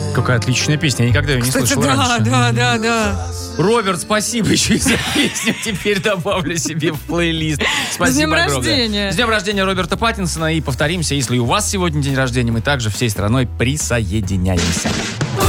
Какая отличная песня, я никогда ее не слышал раньше. Да. Роберт, спасибо еще и за песню. Теперь добавлю себе в плейлист. Спасибо С днем огромное. рождения. С днем рождения Роберта Паттинсона. И повторимся, если у вас сегодня день рождения, мы также всей страной присоединяемся.